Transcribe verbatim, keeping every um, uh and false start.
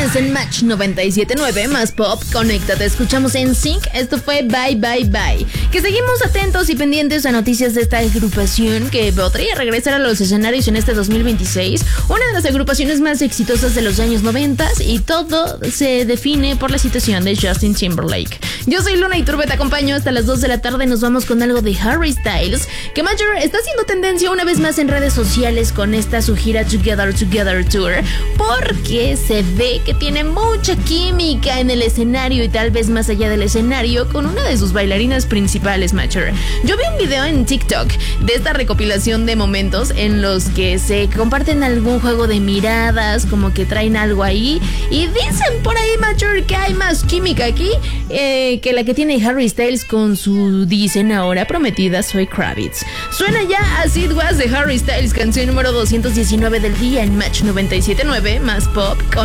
Sigues en Match noventa y siete punto nueve, más pop, conéctate, escuchamos en Sync. Esto fue Bye Bye Bye. Que seguimos atentos y pendientes a noticias de esta agrupación que podría regresar a los escenarios en este dos mil veintiséis. Una de las agrupaciones más exitosas de los años noventa, y todo se define por la situación de Justin Timberlake. Yo soy Luna Iturbe, te acompaño hasta las dos de la tarde. Nos vamos con algo de Harry Styles, que Major está haciendo tendencia una vez más en redes sociales con esta su gira Together Together Tour, porque se ve que tiene mucha química en el escenario y tal vez más allá del escenario con una de sus bailarinas principales, Major. Yo vi un video en TikTok de esta recopilación de momentos en los que se comparten algún juego de miradas, como que traen algo ahí, y dicen por ahí, Major, que hay más química aquí eh, que la que tiene Harry Styles con su, dicen ahora, prometida Zoe Kravitz. Suena ya As It Was de Harry Styles, canción número doscientos diecinueve del día en Match noventa y siete punto nueve, más pop con